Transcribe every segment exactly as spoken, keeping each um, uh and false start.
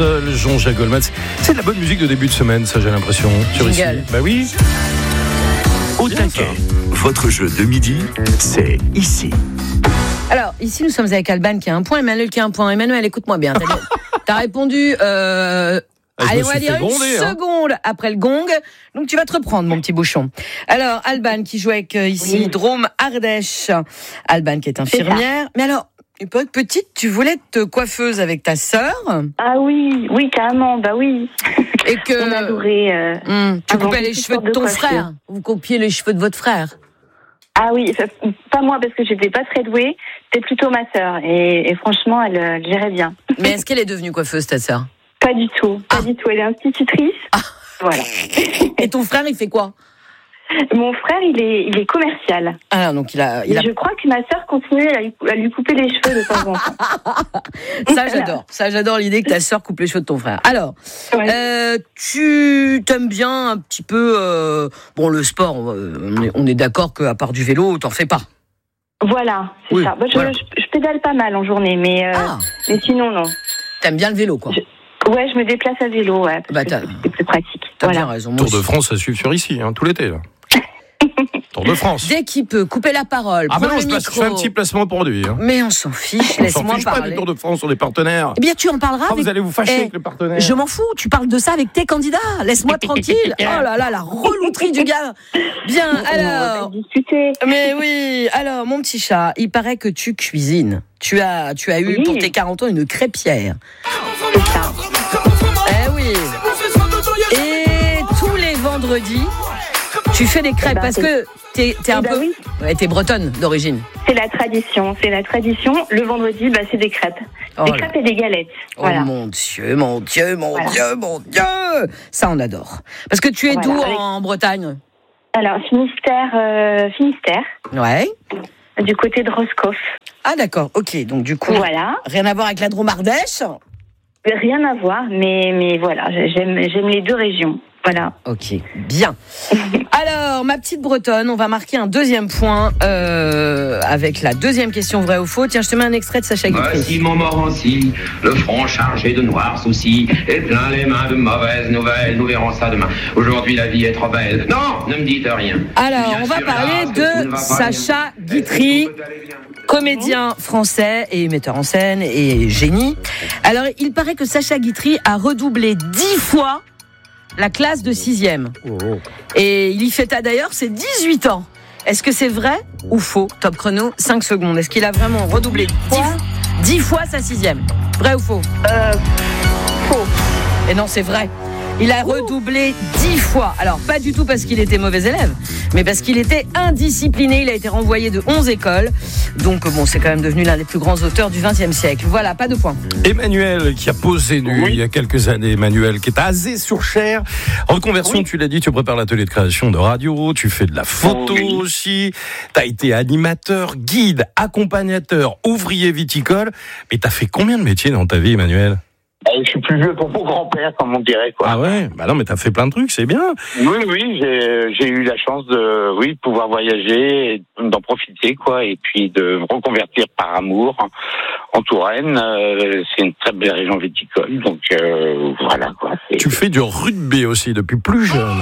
seul, Jean-Jacques Goldman. C'est de la bonne musique de début de semaine, ça, j'ai l'impression. Sur ici. Bah oui. Au taquet, votre jeu de midi, c'est ici. Alors, ici, nous sommes avec Alban qui a un point, Emmanuel qui a un point. Emmanuel, écoute-moi bien. T'as, t'as répondu... Euh... Ah, Allez, on va dire gronder, une hein. seconde après le gong. Donc, tu vas te reprendre, mon petit bouchon. Alors, Alban qui joue avec euh, ici Oui. Drôme Ardèche. Alban qui est infirmière. Mais alors, une petite, tu voulais être coiffeuse avec ta sœur. Ah oui, oui, carrément, bah oui. Et que... On adorait... Euh, Hum, tu avant coupais les toutes cheveux sortes de de ton coiffures. frère. Vous coupiez les cheveux de votre frère. Ah oui, ça- pas moi parce que j'étais pas très douée, c'était plutôt ma sœur. Et, et franchement, elle, elle gérait bien. Mais est-ce qu'elle est devenue coiffeuse, ta sœur? Pas du tout, pas Ah. du tout. Elle est institutrice. Voilà. Et ton frère, il fait quoi? Mon frère, il est, il est commercial. Ah, donc il a... Il a... Et je crois que ma sœur continue à lui, à lui couper les cheveux de temps en temps. Ça, j'adore. Ça, j'adore l'idée que ta sœur coupe les cheveux de ton frère. Alors, Ouais. euh, tu t'aimes bien un petit peu... euh, bon, le sport, euh, on est, on est d'accord qu'à part du vélo, t'en fais pas. Voilà, c'est Oui, ça. Bah, je, voilà. je, je pédale pas mal en journée, mais, euh, Ah, mais sinon, non. t'aimes bien le vélo, quoi. Ouais, je me déplace à vélo, ouais, parce Bah, que t'as- c'est plus pratique. T'as Voilà. bien raison. moi Tour de aussi. France, ça suit sur ici, hein, tout l'été. Là. Tour de France. Dès qu'il peut, couper la parole, Ah, bah prendre non, le je, place- je micro. fais un petit placement produit. Hein. Mais on s'en fiche, On s'en laisse-moi fiche pas parler. du Tour de France, on est partenaires. Eh bien, tu en parleras Ah, avec... vous allez vous fâcher Eh, avec le partenaire. Je m'en fous, tu parles de ça avec tes candidats. Laisse-moi tranquille. Oh là là, la relouterie du gars. Bien, On va alors... pas discuter. Mais oui, alors mon petit chat, il paraît que tu cuisines. Tu as, tu as eu Oui. pour tes quarante ans une crêpière. C'est ça. Eh oui. Et tous les vendredis, tu fais des crêpes Eh ben, parce c'est- que t'es, t'es un Eh ben peu, oui. ouais, t'es bretonne d'origine. C'est la tradition, c'est la tradition. Le vendredi, bah, c'est des crêpes. Oh des là. crêpes et des galettes. Oh Voilà. mon Dieu, mon Dieu, mon Voilà. Dieu, mon Dieu. Ça on adore. Parce que tu es Voilà, d'où avec- en Bretagne? Alors, Finistère, euh, Finistère, Ouais. du côté de Roscoff. Ah d'accord, ok. Donc du coup, Voilà. rien à voir avec la Drôme Ardèche. Rien à voir, mais, mais voilà, j'aime, j'aime les deux régions. Voilà. Ok, bien. Alors, ma petite Bretonne, on va marquer un deuxième point euh, avec la deuxième question vraie ou faux. Tiens, je te mets un extrait de Sacha Guitry. Voici Montmorency, le front chargé de noirs soucis, et plein les mains de mauvaises nouvelles, nous verrons ça demain. Aujourd'hui la vie est trop belle. Non, ne me dites rien. Alors, Bien on va sûr, parler hélas, que tout ne de va pas Sacha bien. Guitry, Est-ce que vous allez bien ? comédien français et metteur en scène et génie. Alors, il paraît que Sacha Guitry a redoublé dix fois la classe de sixième. Et il y fêta d'ailleurs ses dix-huit ans. Est-ce que c'est vrai ou faux? Top chrono, cinq secondes. Est-ce qu'il a vraiment redoublé dix, dix fois sa sixième? Vrai ou faux? Euh, faux. Et non, c'est vrai. Il a redoublé dix fois. Alors, pas du tout parce qu'il était mauvais élève, mais parce qu'il était indiscipliné. Il a été renvoyé de onze écoles. Donc, bon, c'est quand même devenu l'un des plus grands auteurs du vingtième siècle. Voilà, pas de points. Emmanuel, qui a posé nu il y a quelques années, Emmanuel, qui est à Azé-sur-Cher. Reconversion, Oui. tu l'as dit, tu prépares l'atelier de création de radio, tu fais de la photo Oui. aussi, tu as été animateur, guide, accompagnateur, ouvrier viticole. Mais tu as fait combien de métiers dans ta vie, Emmanuel? Je suis plus vieux pour mon grand-père, comme on dirait, quoi. Ah ouais? Bah non, mais tu as fait plein de trucs, c'est bien. Oui, oui, j'ai, j'ai eu la chance de, oui, pouvoir voyager, et d'en profiter, quoi, et puis de me reconvertir par amour en Touraine. Euh, c'est une très belle région viticole, donc euh, voilà, quoi. C'est... Tu fais du rugby aussi depuis plus jeune.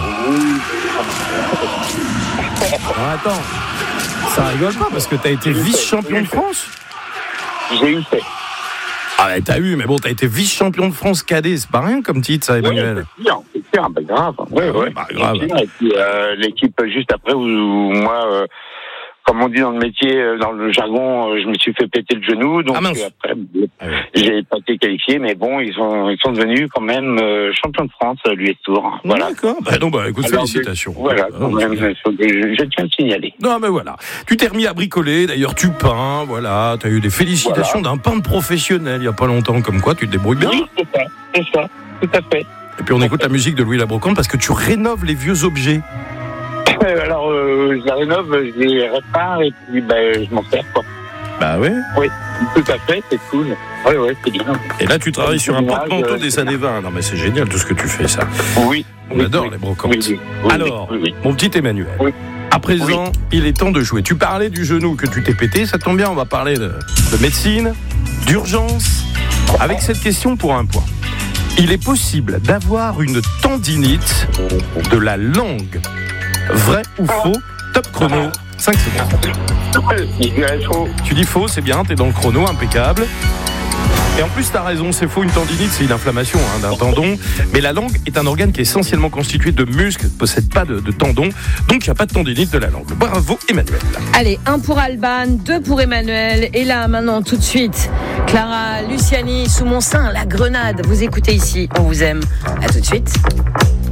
Ah, attends, ça rigole pas parce que tu as été vice-champion de France. J'ai eu fait. Ah, ouais, t'as eu, mais bon, t'as été vice-champion de France cadet, c'est pas rien comme titre, ça, Emmanuel. C'est sûr, c'est sûr, bah, grave. Ouais, ouais. Bah, grave. C'est sûr. Et puis, euh, l'équipe juste après où, où moi, euh, comme on dit dans le métier, euh, dans le jargon, euh, je me suis fait péter le genou, donc Ah, mince. euh, après, Ah ouais. j'ai pas été qualifié, mais bon, ils sont, ils sont devenus quand même euh, champions de France, euh, l'U S Tour. Voilà. D'accord. Bah non, bah écoute, Alors, félicitations. Voilà, Ah, quand non, même, c'est- je, je tiens à le signaler. Non, mais voilà. Tu t'es remis à bricoler, d'ailleurs, tu peins, voilà. T'as eu des félicitations d'un peintre professionnel il y a pas longtemps, comme quoi tu te débrouilles bien. Oui, c'est ça, c'est ça, tout à fait. Et puis on écoute la musique de Louis Labrocante parce que tu rénoves les vieux objets. Euh, Alors, euh, je la rénove, je les répare et puis ben, je m'en sers, quoi. Bah ouais. Oui, tout à fait, c'est cool. Oui, oui, c'est bien. Et là, tu travailles sur un Moi, porte-manteau je- des années vingt. Non, mais c'est génial tout ce que tu fais, ça. Oui. On oui, adore oui. les brocantes. Oui, oui, oui, Alors, oui, oui. mon petit Emmanuel, Oui. à présent, il est temps de jouer. Tu parlais du genou que tu t'es pété, ça tombe bien, on va parler de, de médecine, d'urgence, avec cette question pour un point. Il est possible d'avoir une tendinite de la langue. Vrai ou faux? Top chrono. cinq secondes. Il dirait faux. Tu dis faux, c'est bien, t'es dans le chrono, impeccable. Et en plus, t'as raison, c'est faux, une tendinite, c'est une inflammation hein, d'un tendon. Mais la langue est un organe qui est essentiellement constitué de muscles, ne possède pas de, de tendons, donc il n'y a pas de tendinite de la langue. Bravo Emmanuel. Allez, un pour Alban, deux pour Emmanuel. Et là, maintenant, tout de suite, Clara Luciani, Sous mon sein, la grenade. Vous écoutez ici, on vous aime. À tout de suite.